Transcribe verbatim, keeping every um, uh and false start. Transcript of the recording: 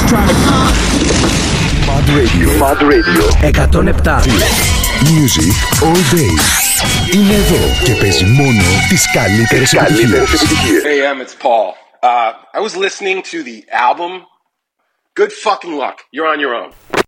Mad Radio. Mad Radio. εκατόν επτά. Music all day. Είναι εδώ και παίζει μόνο τις καλύτερες επιτυχίες. Hey, um, it's Paul. Uh, I was listening to the album. Good fucking luck. You're on your own.